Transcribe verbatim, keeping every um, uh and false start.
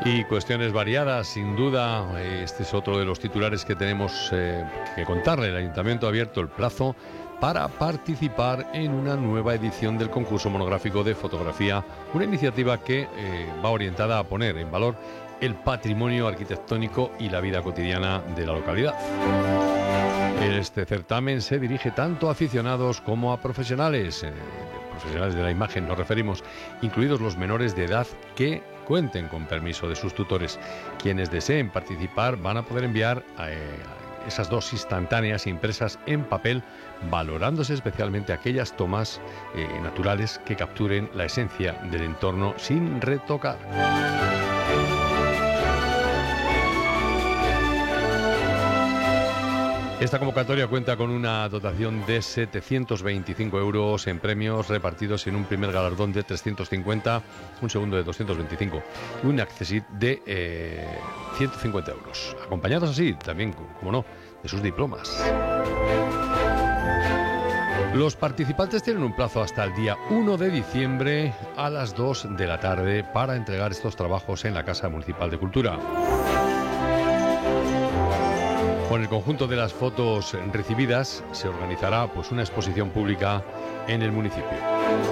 Y cuestiones variadas, sin duda. Este es otro de los titulares que tenemos eh, que contarle. El Ayuntamiento ha abierto el plazo para participar en una nueva edición del concurso monográfico de fotografía, una iniciativa que eh, va orientada a poner en valor el patrimonio arquitectónico y la vida cotidiana de la localidad. Este certamen se dirige tanto a aficionados como a profesionales. Eh, profesionales de la imagen nos referimos, incluidos los menores de edad que cuenten con permiso de sus tutores. Quienes deseen participar van a poder enviar eh, esas dos instantáneas impresas en papel, valorándose especialmente aquellas tomas eh, naturales que capturen la esencia del entorno sin retocar. Esta convocatoria cuenta con una dotación de setecientos veinticinco euros en premios repartidos en un primer galardón de trescientos cincuenta, un segundo de doscientos veinticinco y un accessit de eh, ciento cincuenta euros. Acompañados así también, como no, de sus diplomas. Los participantes tienen un plazo hasta el día uno de diciembre a las dos de la tarde para entregar estos trabajos en la Casa Municipal de Cultura. Con el conjunto de las fotos recibidas se organizará pues una exposición pública en el municipio.